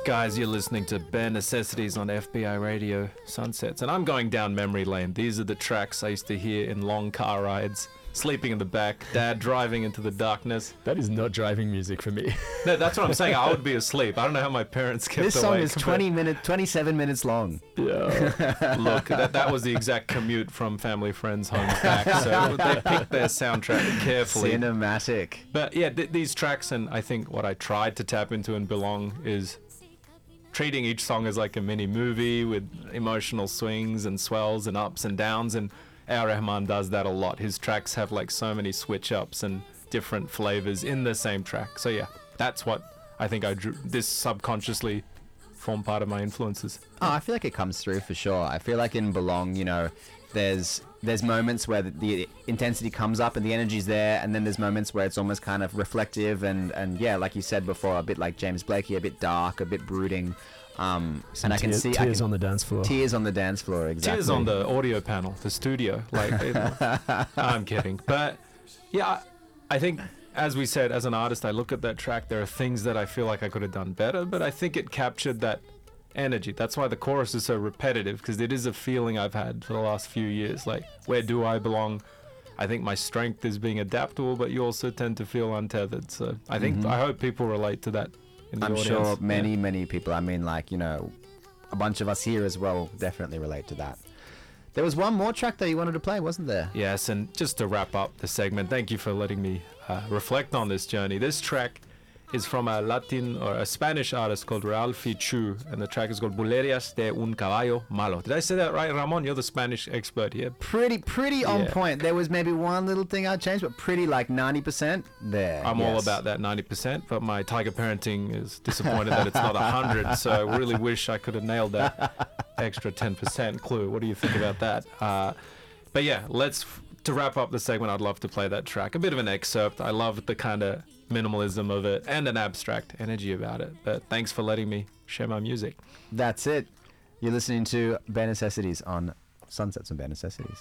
Guys, you're listening to Bare Necessities on FBI Radio Sunsets, and I'm going down memory lane. These are the tracks I used to hear in long car rides, sleeping in the back, dad driving into the darkness. That is not driving music for me. No, that's what I'm saying. I would be asleep. I don't know how my parents kept This song awake, is 27 minutes long. Yeah. Look, that was the exact commute from family friends' homes back, so they picked their soundtrack carefully. Cinematic. But yeah, these tracks, and I think what I tried to tap into in Belong is treating each song as like a mini movie with emotional swings and swells and ups and downs, and A.R. Rahman does that a lot. His tracks have like so many switch ups and different flavors in the same track. So yeah, that's what I think I drew. This subconsciously formed part of my influences. Oh, I feel like it comes through for sure. I feel like in Belong, you know, there's moments where the intensity comes up and the energy's there, and then there's moments where it's almost kind of reflective and yeah, like you said before, a bit like James Blakey, a bit dark, a bit brooding. And I can see tears on the dance floor. Tears on the dance floor, exactly. Tears on the audio panel, the studio. Like, I'm kidding, but yeah, I think as we said, as an artist, I look at that track. There are things that I feel like I could have done better, but I think it captured that energy. That's why the chorus is so repetitive, because it is a feeling I've had for the last few years. Like, where do I belong? I think my strength is being adaptable, but you also tend to feel untethered. So I think I hope people relate to that in the audience. I'm sure many people, I mean, like, you know, a bunch of us here as well definitely relate to that. There was one more track that you wanted to play, wasn't there? Yes, and just to wrap up the segment, thank you for letting me reflect on this journey. This track is from a Latin or a Spanish artist called Ralphie Chu, and the track is called Bulerías de un caballo malo. Did I say that right, Ramon? You're the Spanish expert here. Pretty on point. There was maybe one little thing I'd change, but pretty like 90% there. I'm all about that 90%, but my tiger parenting is disappointed that it's not 100, so I really wish I could have nailed that extra 10% clue. What do you think about that? But yeah, to wrap up the segment, I'd love to play that track. A bit of an excerpt. I love the kind of minimalism of it and an abstract energy about it. But thanks for letting me share my music. That's it. You're listening to Bare Necessities on Sunsets and Bare Necessities.